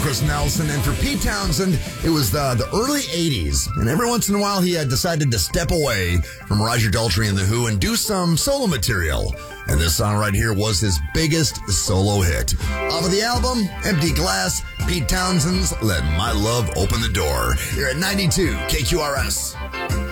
Chris Nelson, and for Pete Townsend, it was the early 80s, and every once in a while he had decided to step away from Roger Daltrey and The Who and do some solo material. And this song right here was his biggest solo hit. Off of the album, Empty Glass, Pete Townsend's Let My Love Open the Door. Here at 92 KQRS.